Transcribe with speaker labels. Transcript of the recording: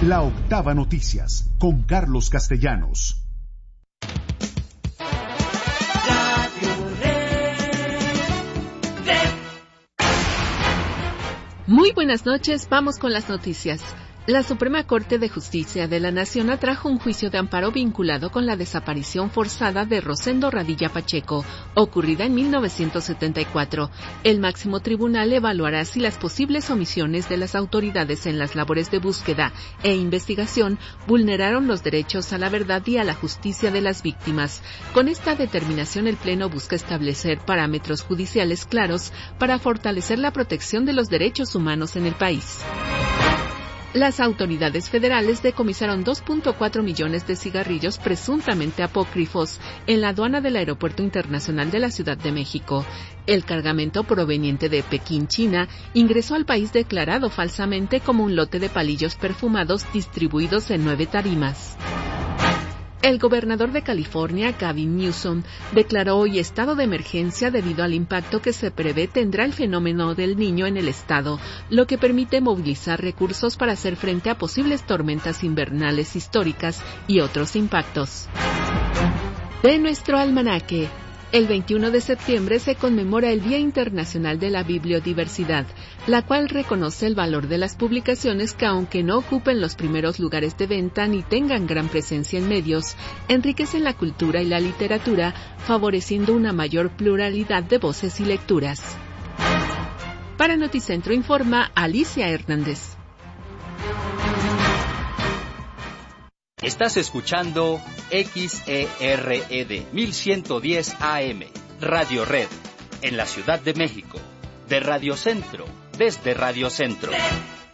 Speaker 1: La Octava Noticias, con Carlos Castellanos.
Speaker 2: Muy buenas noches, vamos con las noticias. La Suprema Corte de Justicia de la Nación atrajo un juicio de amparo vinculado con la desaparición forzada de Rosendo Radilla Pacheco, ocurrida en 1974. El máximo tribunal evaluará si las posibles omisiones de las autoridades en las labores de búsqueda e investigación vulneraron los derechos a la verdad y a la justicia de las víctimas. Con esta determinación, el Pleno busca establecer parámetros judiciales claros para fortalecer la protección de los derechos humanos en el país. Las autoridades federales decomisaron 2.4 millones de cigarrillos presuntamente apócrifos en la aduana del Aeropuerto Internacional de la Ciudad de México. El cargamento proveniente de Pekín, China, ingresó al país declarado falsamente como un lote de palillos perfumados distribuidos en 9 tarimas. El gobernador de California, Gavin Newsom, declaró hoy estado de emergencia debido al impacto que se prevé tendrá el fenómeno del Niño en el estado, lo que permite movilizar recursos para hacer frente a posibles tormentas invernales históricas y otros impactos. De nuestro almanaque. El 21 de septiembre se conmemora el Día Internacional de la Bibliodiversidad, la cual reconoce el valor de las publicaciones que, aunque no ocupen los primeros lugares de venta ni tengan gran presencia en medios, enriquecen la cultura y la literatura, favoreciendo una mayor pluralidad de voces y lecturas. Para Noticentro informa Alicia Hernández.
Speaker 3: Estás escuchando XERED 1110 AM, Radio Red, en la Ciudad de México, de Radio Centro, desde Radio Centro.